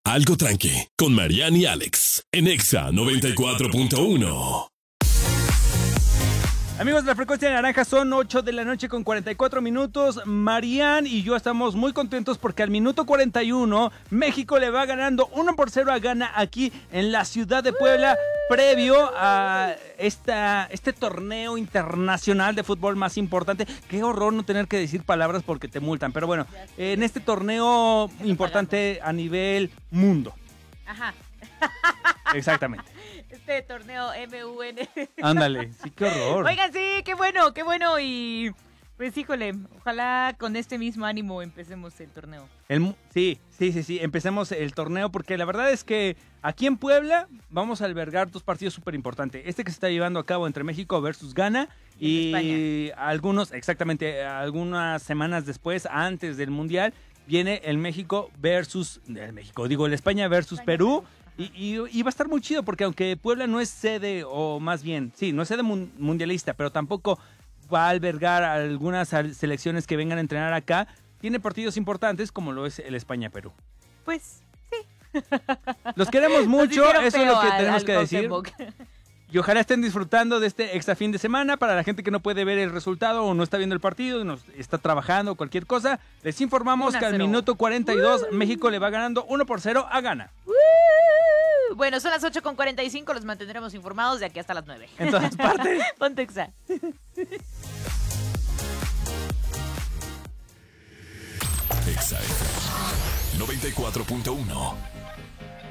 Algo Tranqui, con Marian y Alex, en Exa 94.1. Amigos de la Frecuencia Naranja, son 8 de la noche con 44 minutos. Marian y yo estamos muy contentos porque al minuto 41 México le va ganando 1-0 a Ghana aquí en la ciudad de Puebla, previo a este torneo internacional de fútbol más importante. Qué horror no tener que decir palabras porque te multan, pero bueno, en este torneo importante a nivel mundo. Ajá. Exactamente. Este torneo MUN. Ándale, sí, qué horror. Oigan, sí, qué bueno. Y pues híjole, ojalá con este mismo ánimo empecemos el torneo. Sí, empecemos el torneo porque la verdad es que aquí en Puebla vamos a albergar dos partidos súper importantes. Este que se está llevando a cabo entre México versus Ghana y algunas semanas después, antes del Mundial, viene el España versus Perú. Y va a estar muy chido porque aunque Puebla no es sede, o más bien, sí, no es sede mundialista, pero tampoco va a albergar algunas selecciones que vengan a entrenar acá, tiene partidos importantes como lo es el España-Perú. Pues sí. Los queremos mucho, eso es lo que tenemos que decir. Y ojalá estén disfrutando de este extra fin de semana. Para la gente que no puede ver el resultado o no está viendo el partido y nos está trabajando o cualquier cosa, les informamos que al minuto 42 México le va ganando 1-0 a Ghana. Bueno, son las 8:45, los mantendremos informados de aquí hasta las 9. En todas partes. Ponte Exa. Exa 94.1.